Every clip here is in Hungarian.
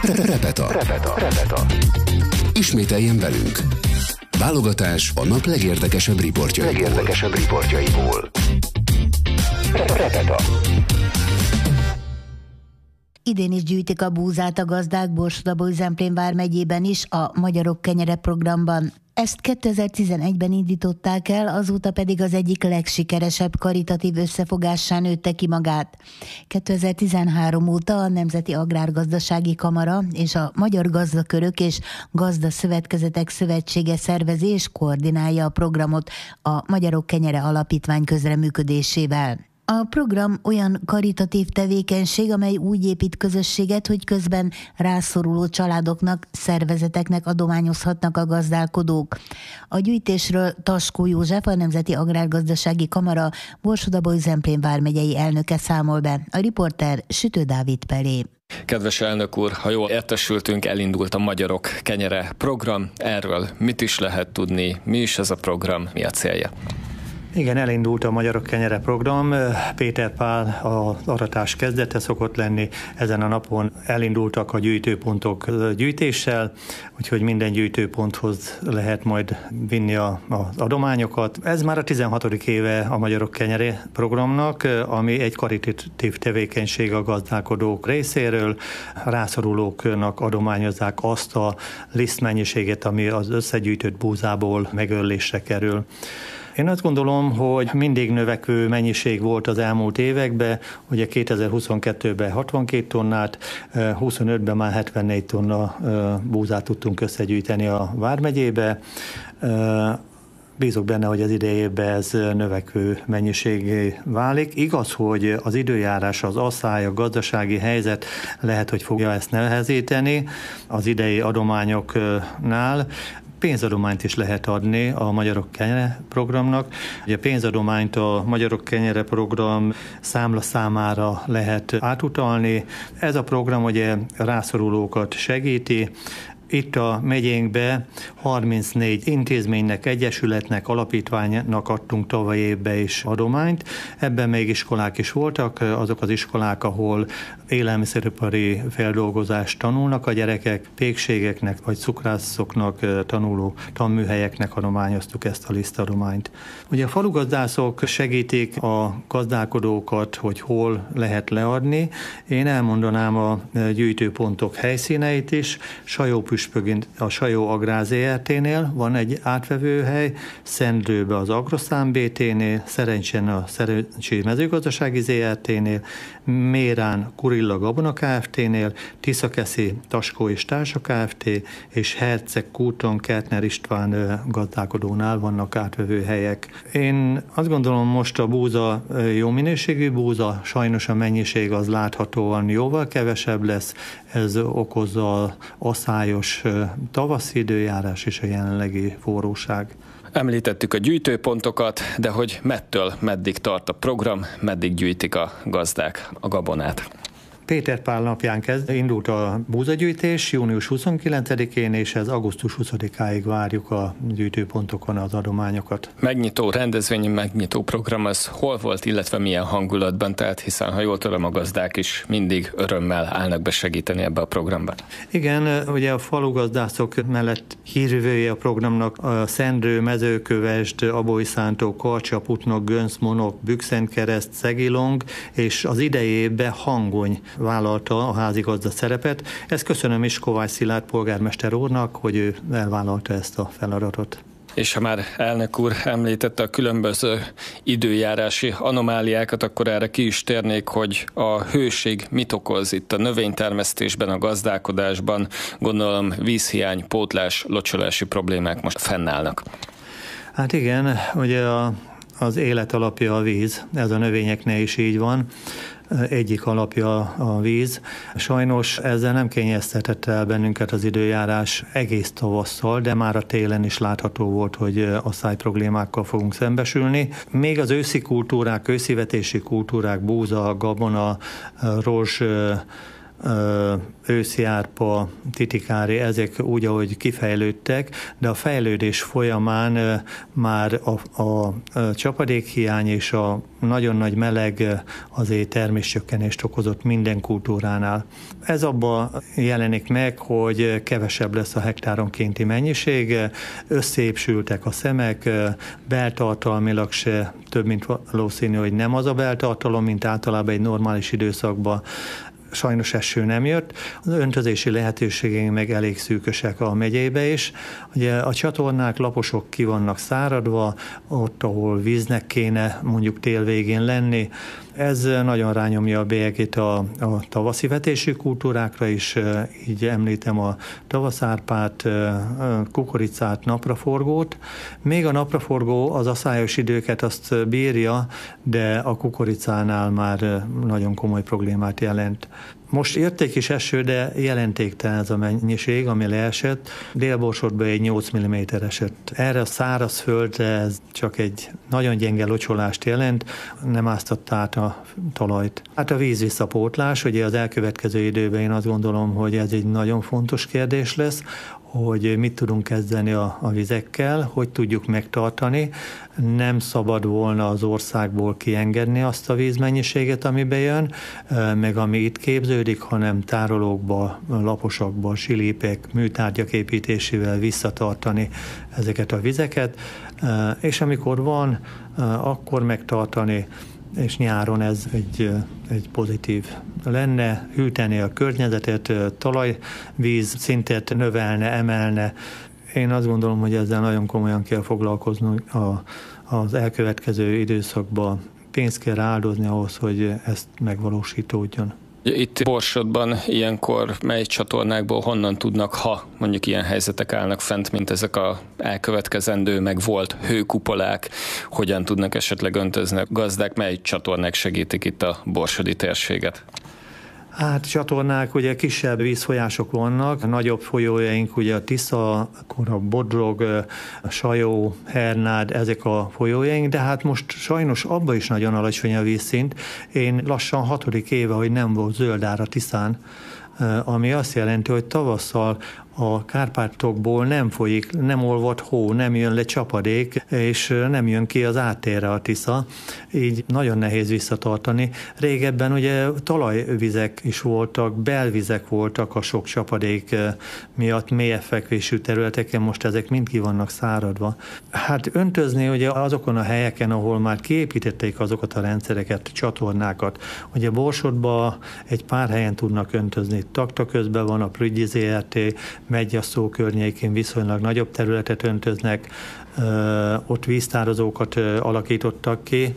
Repeta. Ismételjen velünk. Válogatás a nap legérdekesebb riportjaiból. Repeta. Idén is gyűjtik a búzát a gazdák Borsod-Abaúj-Zemplén vármegyében is a Magyarok Kenyere programban. Ezt 2011-ben indították el, azóta pedig az egyik legsikeresebb karitatív összefogássá nőtte ki magát. 2013 óta a Nemzeti Agrárgazdasági Kamara és a Magyar Gazdakörök és Gazdaszövetkezetek Szövetsége szervezi és koordinálja a programot a Magyarok Kenyere Alapítvány közreműködésével. A program olyan karitatív tevékenység, amely úgy épít közösséget, hogy közben rászoruló családoknak, szervezeteknek adományozhatnak a gazdálkodók. A gyűjtésről Taskó József, a Nemzeti Agrárgazdasági Kamara Borsod-Abaúj-Zemplén vármegyei elnöke számol be. A riporter Sütő Dávid Pelé. Kedves elnök úr, ha jól értesültünk, elindult a Magyarok Kenyere program. Erről mit is lehet tudni, mi is ez a program, mi a célja? Igen, elindult a Magyarok Kenyere program. Péter Pál az aratás kezdete szokott lenni. Ezen a napon elindultak a gyűjtőpontok gyűjtéssel, úgyhogy minden gyűjtőponthoz lehet majd vinni az adományokat. Ez már a 16. éve a Magyarok Kenyere programnak, ami egy karitatív tevékenység a gazdálkodók részéről. A rászorulóknak adományozzák azt a lisztmennyiséget, ami az összegyűjtött búzából megőrlésre kerül. Én azt gondolom, hogy mindig növekvő mennyiség volt az elmúlt években, ugye 2022-ben 62 tonnát, 25-ben már 74 tonna búzát tudtunk összegyűjteni a vármegyébe. Bízok benne, hogy az idejében ez növekvő mennyiségé válik. Igaz, hogy az időjárás, az asszály, a gazdasági helyzet lehet, hogy fogja ezt nehezíteni az idei adományoknál. Pénzadományt is lehet adni a Magyarok Kenyere programnak. Ugye pénzadományt a Magyarok Kenyere program számlaszámára lehet átutalni. Ez a program ugye rászorulókat segíti. Itt a megyénkbe 34 intézménynek, egyesületnek, alapítványnak adtunk tavaly évben is adományt. Ebben még iskolák is voltak, azok az iskolák, ahol élelmiszeripari feldolgozást tanulnak a gyerekek, pékségeknek vagy cukrászoknak tanuló tanműhelyeknek adományoztuk ezt a lisztadományt. Ugye a falugazdászok segítik a gazdálkodókat, hogy hol lehet leadni. Én elmondanám a gyűjtőpontok helyszíneit is. Sajópüspökén a Sajó Agrár ZRT-nél van egy átvevőhely, Szendrőbe az Agroszám BT-nél, Szerencsén a Szerencsi Mezőgazdasági ZRT-nél, Mérán Kurilla Gabona Kft-nél, Tiszakeszi Taskó és Társa Kft. És Herceg Kúton Kertner István gazdálkodónál vannak átvevőhelyek. Én azt gondolom, most a búza jó minőségű búza, sajnos a mennyiség az láthatóan jóval kevesebb lesz, ez okozza asszályos tavaszi időjárás és a jelenlegi forróság. Említettük a gyűjtőpontokat, de hogy mettől meddig tart a program, meddig gyűjtik a gazdák a gabonát? Péter Pál napján indult a búzagyűjtés június 29-én, és ez augusztus 20-áig várjuk a gyűjtőpontokon az adományokat. Megnyitó rendezvény, megnyitó program, az hol volt, illetve milyen hangulatban, tehát hiszen, ha jól tudom, a gazdák is mindig örömmel állnak be segíteni ebbe a programba. Igen, ugye a falugazdászok mellett hírvivője a programnak a Szendrő, Mezőkövesd, Abaúj-Szántó, Karcsa, Putnok, Gönc, Monok, Bükszenkereszt, Szegilong, és az idejében Hangony vállalta a házigazda szerepet. Ezt köszönöm is Kovács Szilárd polgármester úrnak, hogy ő elvállalta ezt a feladatot. És ha már elnök úr említette a különböző időjárási anomáliákat, akkor erre ki is térnék, hogy a hőség mit okoz itt a növénytermesztésben, a gazdálkodásban, gondolom vízhiány, pótlás, locsolási problémák most fennállnak. Hát igen, ugye az élet alapja a víz, ez a növényeknél is így van. Egyik alapja a víz. Sajnos ezzel nem kényeztetett el bennünket az időjárás egész tavasszal, de már a télen is látható volt, hogy asszály problémákkal fogunk szembesülni. Még az őszi kultúrák, őszivetési kultúrák, búza, gabona, rozs, őszi árpa, titikári, ezek úgy, ahogy kifejlődtek, de a fejlődés folyamán már a csapadékhiány és a nagyon nagy meleg azért terméscsökkenést okozott minden kultúránál. Ez abban jelenik meg, hogy kevesebb lesz a hektáronkénti mennyiség, összeépsültek a szemek, beltartalmilag se több, mint valószínű, hogy nem az a beltartalom, mint általában egy normális időszakban. Sajnos eső nem jött, az öntözési lehetőségeink meg elég szűkösek a megyébe is. Ugye a csatornák, laposok ki vannak száradva, ott, ahol víznek kéne mondjuk tél végén lenni. Ez nagyon rányomja a bélyegét a tavaszi vetésű kultúrákra is, így említem a tavaszárpát, kukoricát, napraforgót. Még a napraforgó az aszályos időket azt bírja, de a kukoricánál már nagyon komoly problémát jelent. Most jött egy kis eső, de jelentéktelen ez a mennyiség, ami leesett. Délborsodban egy 8 mm esett. Erre a szárazföldre ez csak egy nagyon gyenge locsolást jelent, nem áztatta át a talajt. Hát a vízvisszapótlás, ugye az elkövetkező időben én azt gondolom, hogy ez egy nagyon fontos kérdés lesz, hogy mit tudunk kezdeni a vizekkel, hogy tudjuk megtartani. Nem szabad volna az országból kiengedni azt a vízmennyiséget, ami bejön, meg ami itt képződik, hanem tárolókba, laposakba, silípek, műtárgyak építésével visszatartani ezeket a vizeket, és amikor van, akkor megtartani, és nyáron ez egy pozitív lenne, hűteni a környezetet, talajvíz szintet növelne, emelne. Én azt gondolom, hogy ezzel nagyon komolyan kell foglalkoznunk az elkövetkező időszakban. Pénzt kell áldozni ahhoz, hogy ezt megvalósítódjon. Itt Borsodban ilyenkor mely csatornákból honnan tudnak, ha mondjuk ilyen helyzetek állnak fent, mint ezek a elkövetkezendő, meg volt hőkupolák, hogyan tudnak esetleg öntözni a gazdák, mely csatornák segítik itt a borsodi térséget? Hát csatornák, ugye kisebb vízfolyások vannak, nagyobb folyójaink, ugye a Tisza, akkor a Bodrog, a Sajó, Hernád, ezek a folyójaink, de hát most sajnos abban is nagyon alacsony a vízszint. Én lassan 6. éve, hogy nem volt zöldár a Tiszán, ami azt jelenti, hogy tavasszal a Kárpátokból nem folyik, nem olvad hó, nem jön le csapadék, és nem jön ki az áttérre a Tisza, így nagyon nehéz visszatartani. Régebben ugye talajvizek is voltak, belvizek voltak a sok csapadék miatt mélyebb fekvésű területeken, most ezek mind ki vannak száradva. Hát öntözni ugye azokon a helyeken, ahol már kiépítették azokat a rendszereket, csatornákat, ugye Borsodban egy pár helyen tudnak öntözni. Takta közben van a Prügyi ZRT, Megyasszó környékén viszonylag nagyobb területet öntöznek, ott víztározókat alakítottak ki.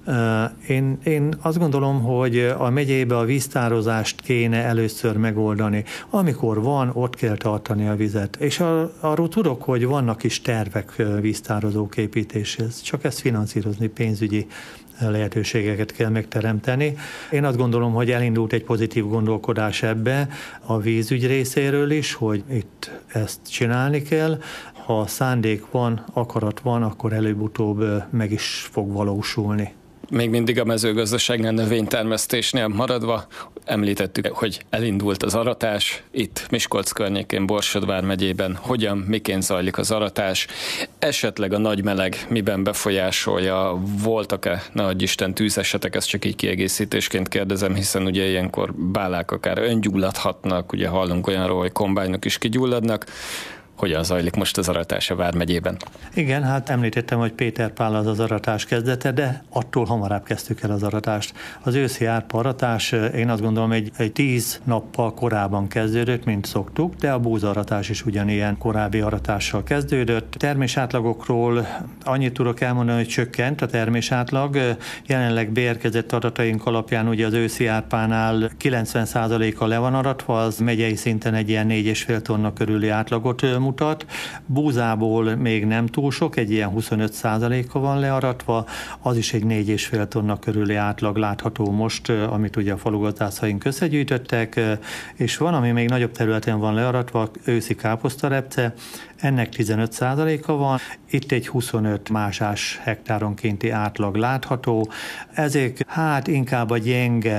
Én azt gondolom, hogy a megyébe a víztározást kéne először megoldani. Amikor van, ott kell tartani a vizet. És arról tudok, hogy vannak is tervek víztározók építéshez, csak ezt finanszírozni, pénzügyi lehetőségeket kell megteremteni. Én azt gondolom, hogy elindult egy pozitív gondolkodás ebbe a vízügy részéről is, hogy itt ezt csinálni kell. Ha szándék van, akarat van, akkor előbb-utóbb meg is fog valósulni. Még mindig a mezőgazdaságnál, növénytermesztésnél maradva, említettük, hogy elindult az aratás, itt Miskolc környékén, Borsod vármegyében. Hogyan, miként zajlik az aratás? Esetleg a nagy meleg miben befolyásolja? Voltak-e, ne adj Isten, tűzesetek? Ezt csak így kiegészítésként kérdezem, hiszen ugye ilyenkor bálák akár öngyulladhatnak, ugye hallunk olyanról, hogy kombájnok is kigyulladnak. Hogyan zajlik most az aratás a vármegyében? Igen, hát említettem, hogy Péter Pál az aratás kezdete, de attól hamarabb kezdtük el az aratást. Az őszi árpa aratás, én azt gondolom, egy 10 nappal korábban kezdődött, mint szoktuk, de a búzaratás is ugyanilyen korábbi aratással kezdődött. Termésátlagokról annyit tudok elmondani, hogy csökkent a termésátlag. Jelenleg beérkezett adataink alapján ugye az őszi árpánál 90%-a le van aratva, az megyei szinten egy ilyen 4,5 tonna körüli átlagot mutat. Búzából még nem túl sok, egy ilyen 25%-a van learatva, az is egy 4,5 tonna körüli átlag látható most, amit ugye a falugazdászaink összegyűjtöttek, és van, ami még nagyobb területen van learatva, őszi káposztarepce, ennek 15%-a van, itt egy 25 másás hektáronkénti átlag látható. Ezek hát inkább a gyenge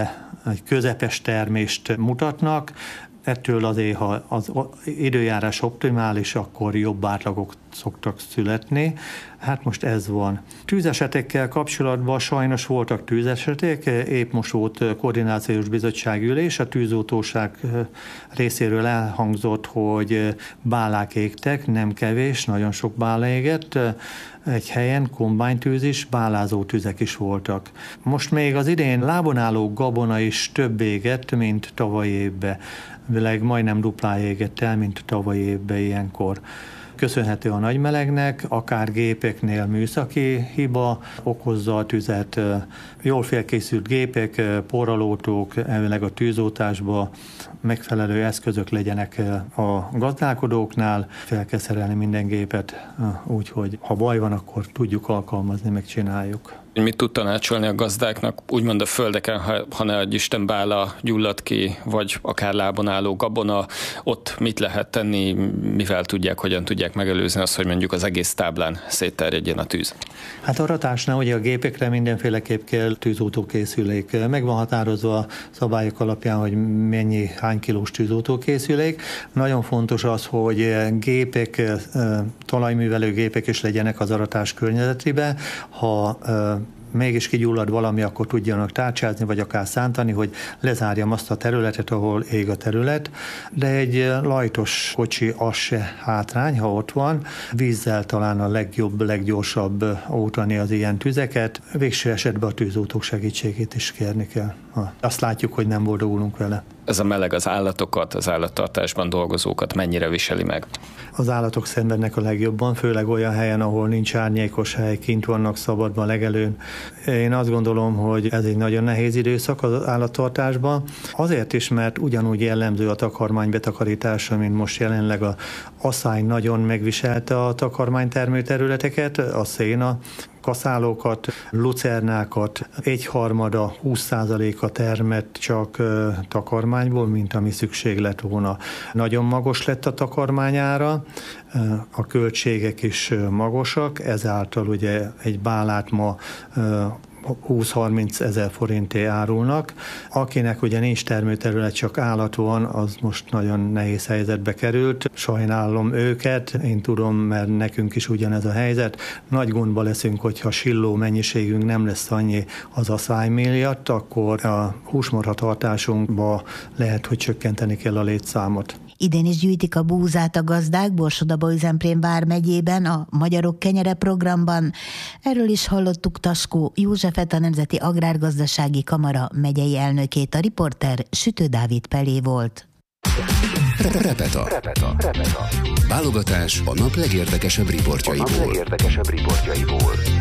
egy közepes termést mutatnak. Ettől azért, ha az időjárás optimális, akkor jobb átlagok szoktak születni. Hát most ez van. Tűzesetekkel kapcsolatban sajnos voltak tűzesetek, épp most volt koordinációs bizottságülés, a tűzoltóság részéről elhangzott, hogy bálák égtek, nem kevés, nagyon sok bála égett, egy helyen kombánytűz is, bálázó tüzek is voltak. Most még az idén lábon álló gabona is több égett, mint tavalyi évben. Világ majdnem duplá égett el, mint tavalyi évben ilyenkor. Köszönhető a nagy melegnek, akár gépeknél műszaki hiba okozza a tüzet, jól felkészült gépek, porralótók, elvileg a tűzoltásba megfelelő eszközök legyenek a gazdálkodóknál, fel kell szerelni minden gépet, úgyhogy ha baj van, akkor tudjuk alkalmazni, megcsináljuk. Mit tud tanácsolni a gazdáknak, úgymond a földeken, ha ne adj Isten bála gyullad ki, vagy akár lábon álló gabona, ott mit lehet tenni, mivel tudják, hogyan tudják megelőzni azt, hogy mondjuk az egész táblán szétterjedjen a tűz? Hát a ratásnál ugye a gépekre mindenféleképp kell tűzoltókészülék. Meg van határozva a szabályok alapján, hogy hány kilós tűzoltókészülék. Nagyon fontos az, hogy gépek, talajművelő gépek is legyenek az aratás környezetében. Ha mégis kigyullad valami, akkor tudjanak tárcsázni, vagy akár szántani, hogy lezárjam azt a területet, ahol ég a terület, de egy lajtos kocsi az se hátrány, ha ott van. Vízzel talán a legjobb, leggyorsabb oltani az ilyen tüzeket. Végső esetben a tűzoltók segítségét is kérni kell. Azt látjuk, hogy nem boldogulunk vele. Ez a meleg az állatokat, az állattartásban dolgozókat mennyire viseli meg? Az állatok szenvednek a legjobban, főleg olyan helyen, ahol nincs árnyékos hely, kint vannak szabadban, legelőn. Én azt gondolom, hogy ez egy nagyon nehéz időszak az állattartásban. Azért is, mert ugyanúgy jellemző a takarmány betakarítása, mint most jelenleg a asszály nagyon megviselte a takarmánytermő területeket, a széna, kaszálókat, lucernákat, 1/3, 20%-a termett csak takarmányból, mint ami szükség lett volna. Nagyon magas lett a takarmányára, a költségek is magasak, ezáltal ugye egy bálát ma 20-30 ezer forinté árulnak. Akinek ugye nincs termőterület, csak állat van, az most nagyon nehéz helyzetbe került. Sajnálom őket, én tudom, mert nekünk is ugyanez a helyzet. Nagy gondba leszünk, hogyha silló mennyiségünk nem lesz annyi az asszály miatt, akkor a húsmarha tartásunkba lehet, hogy csökkenteni kell a létszámot. Idén is gyűjtik a búzát a gazdák Borsod-Abaúj-Zemplén vármegyében a Magyarok Kenyere programban. Erről is hallottuk Taskó Józsefet, a Nemzeti Agrárgazdasági Kamara megyei elnökét. A riporter Sütő Dávid Pelé volt. Repeta. Válogatás a nap legérdekesebb riportjaiból.